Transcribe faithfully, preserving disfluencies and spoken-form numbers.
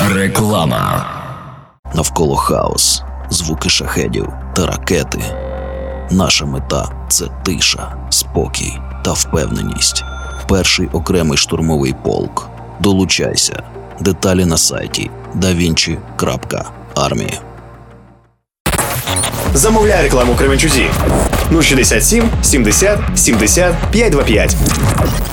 Реклама. Навколо хаос, звуки шахедів та ракети. Наша мета – це тиша, спокій та впевненість. Перший окремий штурмовий полк. Долучайся. Деталі на сайті да вінчі крапка армія. Замовляй рекламу Кременчузі. нуль шістдесят сім сімдесят сімдесят п'ятсот двадцять п'ять.